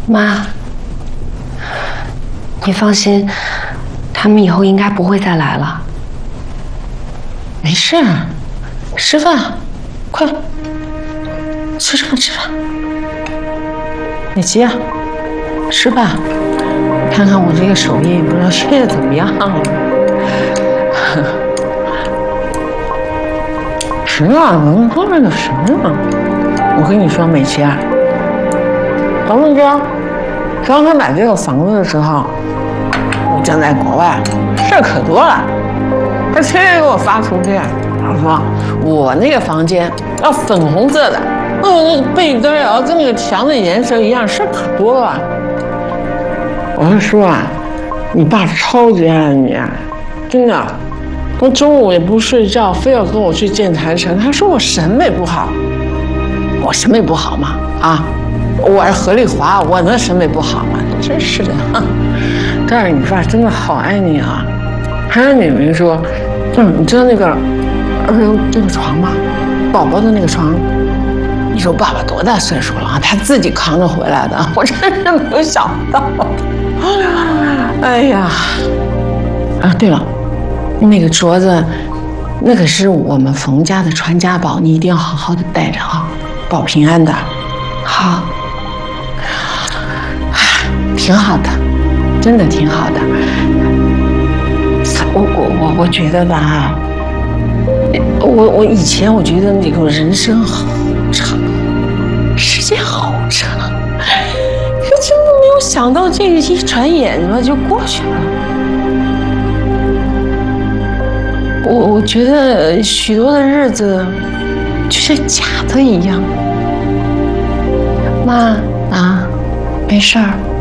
妈，你放心，他们以后应该不会再来了。 没事，吃饭，快吃饭吃饭。美琪啊，吃吧，看看我这个手艺，不知道学的怎么样。吃啊，能做那个什么？我跟你说，美琪啊，咱们家刚才买这个房子的时候，我正在国外，事儿可多了。他天天给我发图片，他说我那个房间要粉红色的，那个被单也要跟那个墙的颜色一样，事儿可多了。我就说啊，你爸超级爱你啊，真的。他中午也不睡觉，非要跟我去见财神。他说我审美不好，我审美不好吗？啊，我是何丽华，我能审美不好吗？真是的。但是你爸真的好爱你啊。还有你们说，你知道那个儿童这个床吗？宝宝的那个床，你说爸爸多大岁数了啊？他自己扛着回来的，我真是没有想到。哎呀，啊，对了。那个镯子，那可是我们冯家的传家宝，你一定要好好的带着啊，保平安的。 好， 挺好的，真的挺好的。我觉得吧，我以前我觉得那个人生好长，时间好长，可真的没有想到这个一转眼嘛就过去了。我觉得许多的日子就像假的一样。 妈啊， 没事儿。